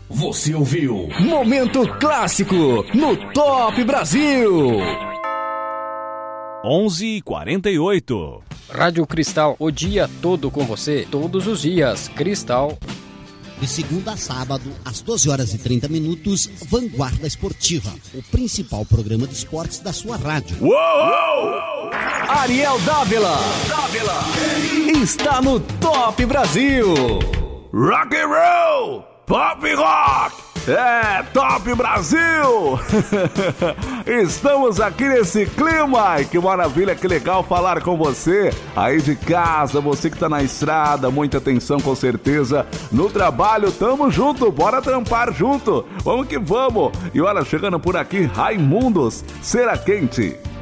Você ouviu Momento Clássico no Top Brasil. 11h48. Rádio Cristal, o dia todo com você, todos os dias. Cristal. De segunda a sábado, às 12h30, Vanguarda Esportiva, o principal programa de esportes da sua rádio. Uou! Ariel Dávila está no Top Brasil. Rock and roll, pop rock. É, Top Brasil! Estamos aqui nesse clima. Que maravilha, que legal falar com você aí de casa, você que tá na estrada, muita atenção com certeza. No trabalho, tamo junto, bora trampar junto. Vamos que vamos. E olha, chegando por aqui, Raimundos, Cera Quente.